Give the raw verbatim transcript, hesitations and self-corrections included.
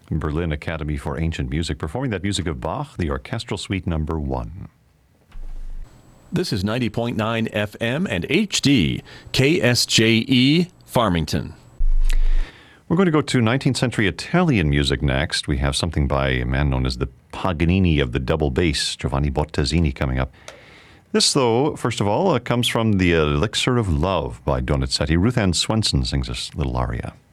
Berlin Academy for Ancient Music, performing that music of Bach, the Orchestral Suite Number One. This is ninety point nine F M and H D, K S J E, Farmington. We're going to go to nineteenth century Italian music next. We have something by a man known as the Paganini of the double bass, Giovanni Bottazzini, coming up. This, though, first of all, uh, comes from the Elixir of Love by Donizetti. Ruth Ann Swenson sings this little aria.